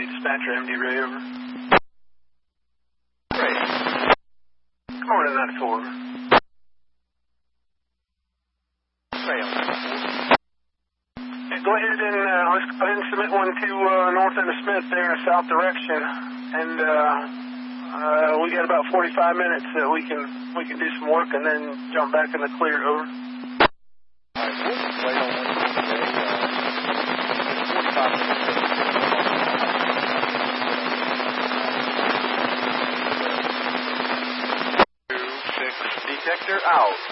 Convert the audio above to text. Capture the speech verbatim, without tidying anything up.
Dispatcher, M D Ray, over. Ray. Come on to ninety-four. Ray on ninety-four. Yeah, go ahead and, uh, let's go ahead and submit one to, uh, north end of Smith there in a south direction. And, uh, uh, we got about forty-five minutes that we can, we can do some work and then jump back in the clear, over. Alright, we'll just wait on one today. Uh, forty-five minutes. Detector out.